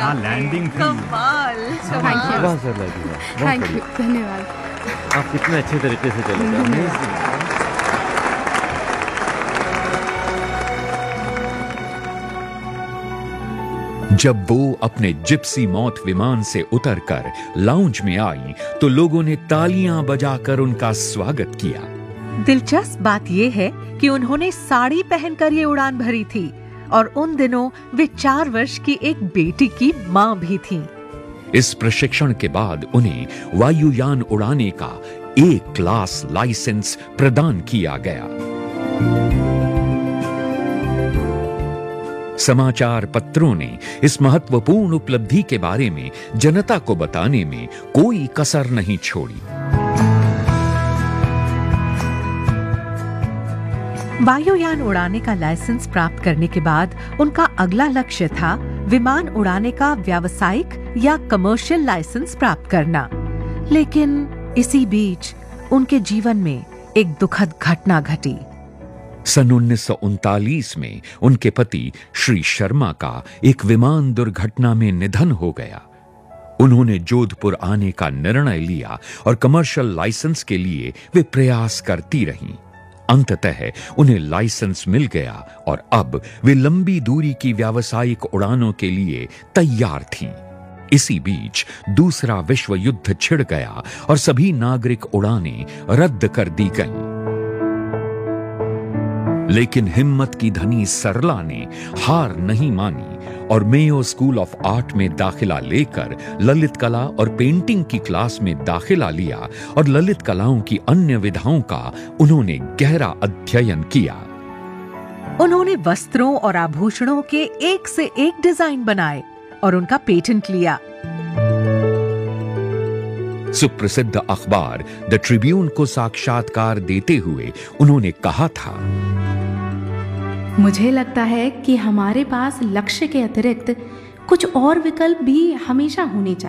यहाँ लैंडिंग थी। कमाल। वाह सर, बहुत थैंक यू, बढ़िया। धन्यवाद। आप कितने अच्छे तरीके से चले गए। Amazing। जब वो अपने जिप्सी मौत विमान से उतरकर लाउंज में आई तो लोगों ने तालियां बजाकर उनका स्वागत किया। दिलचस्प बात यह है कि उन्होंने साड़ी पहनकर ये उड़ान भरी थी और उन दिनों वे 4 वर्ष की एक बेटी की मां भी थीं। इस प्रशिक्षण के बाद उन्हें वायुयान उड़ाने का A क्लास लाइसेंस प्रदान किया गया। समाचार पत्रों ने इस महत्वपूर्ण उपलब्धि के बारे में जनता को बताने में कोई कसर नहीं छोड़ी। वायुयान उड़ाने का लाइसेंस प्राप्त करने के बाद उनका अगला लक्ष्य था विमान उड़ाने का व्यावसायिक या कमर्शियल लाइसेंस प्राप्त करना। लेकिन इसी बीच उनके जीवन में एक दुखद घटना घटी। सन 1939 में उनके पति श्री शर्मा का एक विमान दुर्घटना में निधन हो गया। उन्होंने जोधपुर आने का निर्णय लिया और कमर्शियल लाइसेंस के लिए वे प्रयास करती रहीं। अंततः उन्हें लाइसेंस मिल गया और अब वे लंबी दूरी की व्यावसायिक उड़ानों के लिए तैयार थीं। इसी बीच दूसरा विश्व युद्ध छिड़ गया और सभी नागरिक उड़ानें रद्द कर दी गईं। लेकिन हिम्मत की धनी सरला ने हार नहीं मानी और मेयो स्कूल ऑफ आर्ट में दाखिला लेकर ललित कला और पेंटिंग की क्लास में दाखिला लिया और ललित कलाओं की अन्य विधाओं का उन्होंने गहरा अध्ययन किया। उन्होंने वस्त्रों और आभूषणों के एक से एक डिजाइन बनाए और उनका पेटेंट लिया। सुप्रसिद्ध अखबार द ट्रिब्यून को साक्षात्कार देते हुए उन्होंने कहा था, मुझे लगता है कि हमारे पास लक्ष्य के अतिरिक्त कुछ और विकल्प भी हमेशा होने चाहिए।